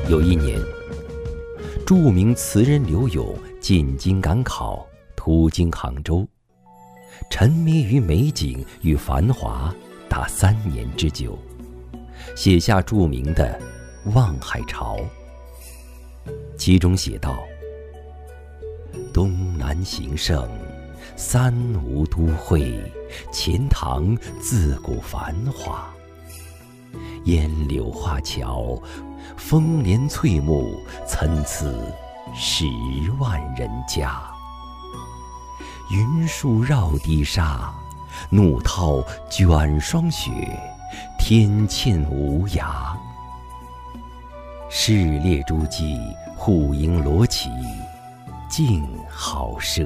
有一年，著名词人柳永进京赶考，途经杭州，沉迷于美景与繁华达3年之久，写下著名的《望海潮》。其中写道：东南形胜，三吴都会，钱塘自古繁华。烟柳画桥，风帘翠幕，参差10万人家。云树绕堤沙，怒涛卷霜雪，天堑无涯。市列诸暨，户盈罗绮，竞好奢。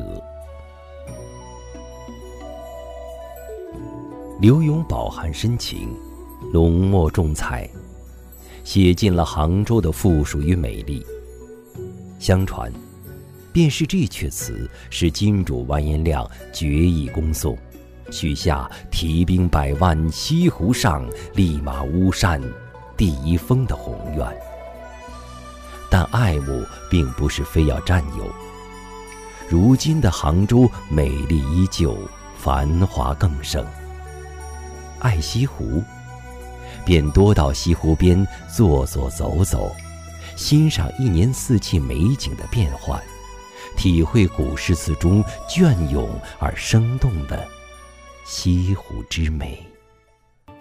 柳永饱含深情，浓墨重彩，写尽了杭州的富庶与美丽。相传，便是这阙词使金主完颜亮决意攻宋，许下提兵100万，西湖上，立马巫山第1峰的宏愿。但爱慕并不是非要占有。如今的杭州美丽依旧，繁华更盛。爱西湖，便多到西湖边坐坐走走，欣赏1年4季美景的变换，体会古诗词中隽永而生动的西湖之美。